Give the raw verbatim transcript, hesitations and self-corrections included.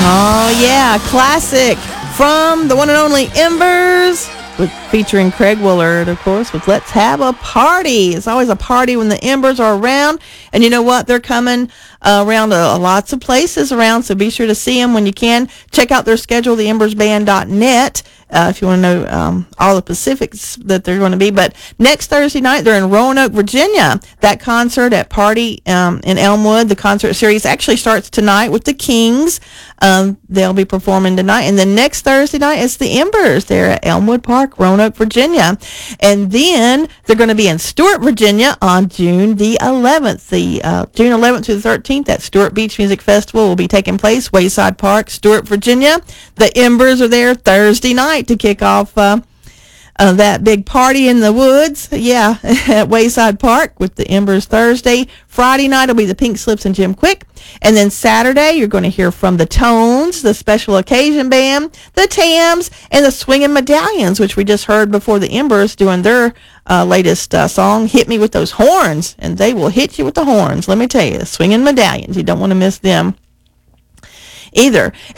Oh, yeah, classic from the one and only Embers, with featuring Craig Willard, of course, with Let's Have a Party. It's always a party when the Embers are around, and you know what? They're coming uh, around uh, lots of places around, so be sure to see them when you can. Check out their schedule, the embers band dot net, uh, if you want to know um, all the specifics that they're going to be. But next Thursday night, they're in Roanoke, Virginia. That concert at Party um, in Elmwood, the concert series actually starts tonight with the Kings. Um, they'll be performing tonight. And then next Thursday night is the Embers. They're at Elmwood Park, Roanoke, Virginia. And then they're going to be in Stuart, Virginia on June the eleventh. The uh, June eleventh to the thirteenth at Stuart Beach Music Festival will be taking place, Wayside Park, Stuart, Virginia. The Embers are there Thursday night to kick off uh, Uh, that big party in the woods, yeah, at Wayside Park with the Embers Thursday. Friday night will be the Pink Slips and Jim Quick. And then Saturday, you're going to hear from the Tones, the Special Occasion Band, the Tams, and the Swingin' Medallions, which we just heard before the Embers doing their uh, latest uh, song, Hit Me With Those Horns. And they will hit you with the horns, let me tell you. The Swingin' Medallions, you don't want to miss them either.